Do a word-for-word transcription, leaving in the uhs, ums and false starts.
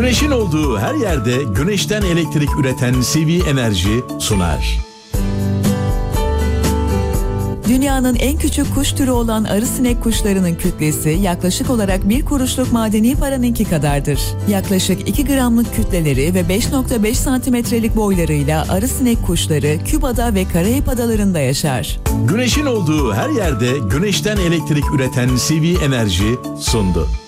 Güneşin olduğu her yerde güneşten elektrik üreten C V Enerji sunar. Dünyanın en küçük kuş türü olan arısinek kuşlarının kütlesi yaklaşık olarak bir kuruşluk madeni paranınki kadardır. Yaklaşık iki gramlık kütleleri ve beş nokta beş santimetrelik boylarıyla arısinek kuşları Küba'da ve Karayip Adaları'nda yaşar. Güneşin olduğu her yerde güneşten elektrik üreten C V Enerji sundu.